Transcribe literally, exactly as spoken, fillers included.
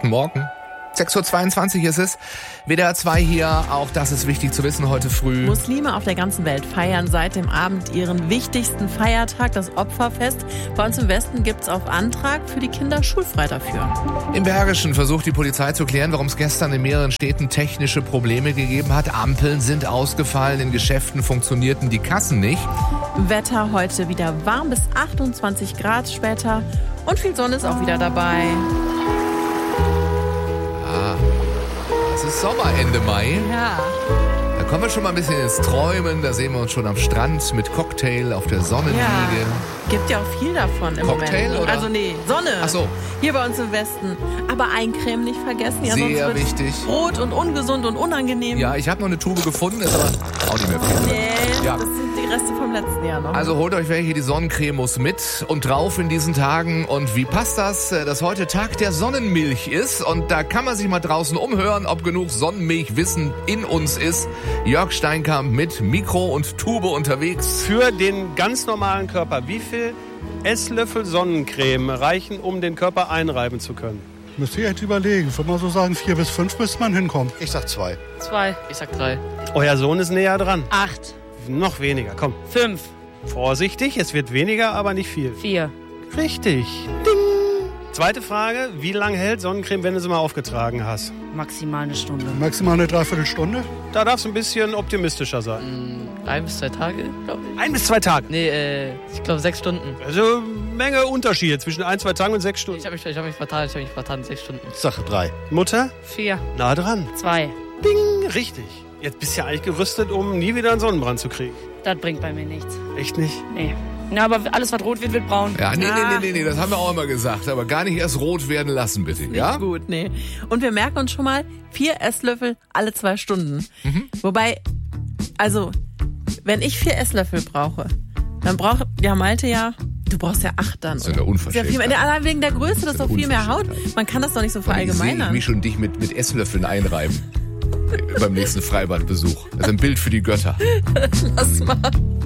Guten Morgen. sechs Uhr zweiundzwanzig ist es. W D R zwei hier, auch das ist wichtig zu wissen heute früh. Muslime auf der ganzen Welt feiern seit dem Abend ihren wichtigsten Feiertag, das Opferfest. Bei uns im Westen gibt es auf Antrag für die Kinder schulfrei dafür. Im Bergischen versucht die Polizei zu klären, warum es gestern in mehreren Städten technische Probleme gegeben hat. Ampeln sind ausgefallen, in Geschäften funktionierten die Kassen nicht. Wetter heute wieder warm bis achtundzwanzig Grad später und viel Sonne ist auch wieder dabei. Ah, es ist Sommer, Ende Mai. Ja. Da kommen wir schon mal ein bisschen ins Träumen. Da sehen wir uns schon am Strand mit Cocktail auf der Sonnenliege. Ja, gibt ja auch viel davon im Cocktail, Moment. oder? Also nee, Sonne. Ach so. Hier bei uns im Westen. Aber Eincremen nicht vergessen. Ja, Sehr sonst wird's wichtig. rot und ungesund und unangenehm. Ja, ich habe noch eine Tube gefunden, ist aber auch nicht mehr viel drin. Nee, Ja. das sind die Reste vom letzten Jahr noch. Also holt euch welche, die Sonnencreme muss mit und drauf in diesen Tagen. Und wie passt das, dass heute Tag der Sonnenmilch ist? Und da kann man sich mal draußen umhören, ob genug Sonnenmilchwissen in uns ist. Jörg Steinkamp mit Mikro und Tube unterwegs. Für den ganz normalen Körper, wie viel Esslöffel Sonnencreme reichen, um den Körper einreiben zu können? Müsste ich echt überlegen. Ich würde mal so sagen, vier bis fünf müsste man hinkommen. Ich sag zwei. Zwei. Ich sag drei. Euer Sohn ist näher dran. Acht. Noch weniger, komm. Fünf. Vorsichtig, es wird weniger, aber nicht viel. Vier. Richtig. Ding. Zweite Frage, wie lange hält Sonnencreme, wenn du sie mal aufgetragen hast? Maximal eine Stunde. Maximal eine Dreiviertelstunde. Da darfst du ein bisschen optimistischer sein. Ein bis zwei Tage, glaube ich. Ein bis zwei Tage. Nee, äh, ich glaube sechs Stunden. Also Menge Unterschiede zwischen ein, zwei Tagen und sechs Stunden. Ich habe mich, ich hab mich vertan, ich habe mich vertan, sechs Stunden. Ich sag drei. Mutter, Vier. nah dran. Zwei. Ding, richtig. Jetzt bist du ja eigentlich gerüstet, um nie wieder einen Sonnenbrand zu kriegen. Das bringt bei mir nichts. Echt nicht? Nee. Na, aber alles, was rot wird, wird braun. Ja, nee, nee, Ah. nee, nee, nee, das haben wir auch immer gesagt. Aber gar nicht erst rot werden lassen, bitte. Ja? Nicht gut, nee. Und wir merken uns schon mal, vier Esslöffel alle zwei Stunden. Mhm. Wobei, also, wenn ich vier Esslöffel brauche, dann braucht ja Malte ja, du brauchst ja acht dann. Das ist ja eine Ist ja viel mehr, Unverschämtheit. allein wegen der Größe, das ist doch viel mehr Haut. Man kann das doch nicht so Ich sehe verallgemeinern. mich schon dich mit, mit Esslöffeln einreiben. Beim nächsten Freibadbesuch. Also ein Bild für die Götter. Lass mal.